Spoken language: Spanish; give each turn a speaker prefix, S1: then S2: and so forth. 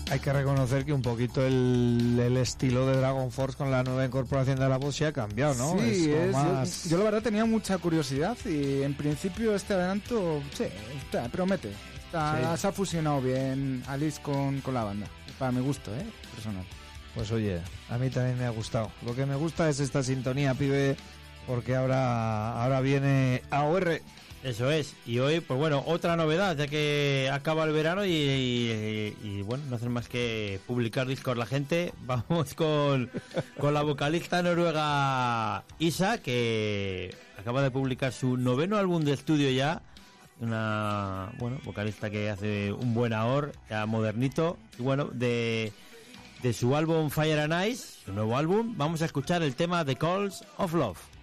S1: Hay que reconocer que un poquito el estilo de Dragon Force con la nueva incorporación de la voz se ha cambiado, ¿no?
S2: Sí,
S1: más...
S2: yo la verdad tenía mucha curiosidad y en principio este adelanto promete. Se ha fusionado bien Alice con la banda, para mi gusto, personal.
S1: Pues oye, a mí también me ha gustado. Lo que me gusta es esta sintonía, pibe, porque ahora viene AOR.
S3: Eso es, y hoy, pues bueno, otra novedad, ya que acaba el verano y bueno, no hacen más que publicar discos la gente. Vamos con la vocalista noruega Isa, que acaba de publicar su 9º álbum de estudio ya. Una, vocalista que hace un buen ahor, ya modernito. Y bueno, de su álbum Fire and Ice, su nuevo álbum, vamos a escuchar el tema The Calls of Love.